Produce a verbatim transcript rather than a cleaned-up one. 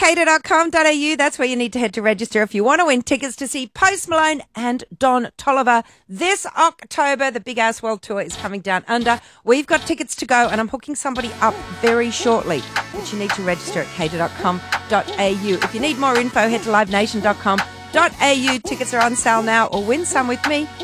cater dot com dot a u. That's where you need to head to register if you want to win tickets to see Post Malone and Don Toliver this October. The Big Ass World Tour is coming down under. We've got tickets to go, and I'm hooking somebody up very shortly. But you need to register at cater dot com dot a u. If you need more info, head to live nation dot com dot a u. Tickets are on sale now, or win some with me.